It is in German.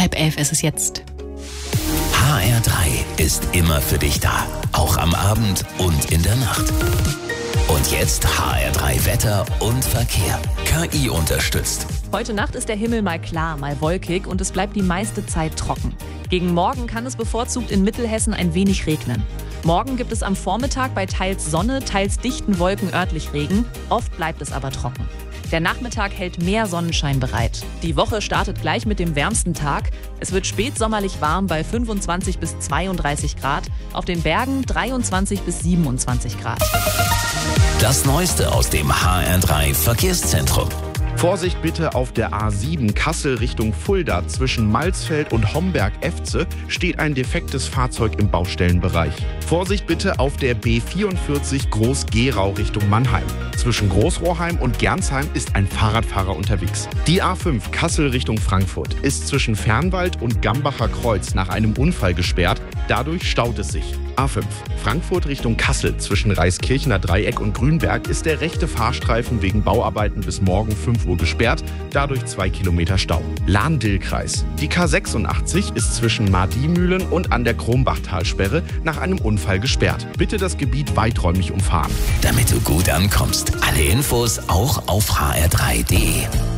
10:30 ist es jetzt. HR3 ist immer für dich da. Auch am Abend und in der Nacht. Und jetzt HR3 Wetter und Verkehr. KI unterstützt. Heute Nacht ist der Himmel mal klar, mal wolkig und es bleibt die meiste Zeit trocken. Gegen Morgen kann es bevorzugt in Mittelhessen ein wenig regnen. Morgen gibt es am Vormittag bei teils Sonne, teils dichten Wolken örtlich Regen. Oft bleibt es aber trocken. Der Nachmittag hält mehr Sonnenschein bereit. Die Woche startet gleich mit dem wärmsten Tag. Es wird spätsommerlich warm bei 25 bis 32 Grad. Auf den Bergen 23 bis 27 Grad. Das Neueste aus dem HR3 Verkehrszentrum. Vorsicht bitte auf der A7 Kassel Richtung Fulda. Zwischen Malsfeld und Homberg-Efze steht ein defektes Fahrzeug im Baustellenbereich. Vorsicht bitte auf der B44 Groß-Gerau Richtung Mannheim. Zwischen Großrohrheim und Gernsheim ist ein Fahrradfahrer unterwegs. Die A5 Kassel Richtung Frankfurt ist zwischen Fernwald und Gambacher Kreuz nach einem Unfall gesperrt. Dadurch staut es sich. A5 Frankfurt Richtung Kassel zwischen Reiskirchener Dreieck und Grünberg ist der rechte Fahrstreifen wegen Bauarbeiten bis morgen 5 Uhr gesperrt, dadurch 2 Kilometer Stau. Lahn-Dill-Kreis. Die K86 ist zwischen Mardimühlen und an der Krombachtalsperre nach einem Unfall gesperrt. Bitte das Gebiet weiträumig umfahren. Damit du gut ankommst. Alle Infos auch auf hr3.de.